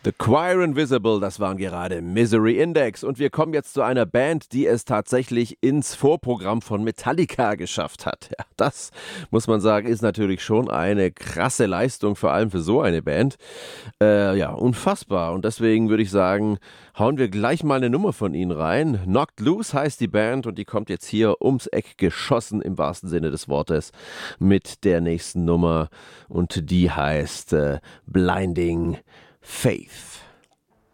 The Choir Invisible, das waren gerade Misery Index. Und wir kommen jetzt zu einer Band, die es tatsächlich ins Vorprogramm von Metallica geschafft hat. Ja, das muss man sagen, ist natürlich schon eine krasse Leistung, vor allem für so eine Band. Ja, unfassbar. Und deswegen würde ich sagen, hauen wir gleich mal eine Nummer von ihnen rein. Knocked Loose heißt die Band und die kommt jetzt hier ums Eck geschossen, im wahrsten Sinne des Wortes, mit der nächsten Nummer. Und die heißt Blinding Faith.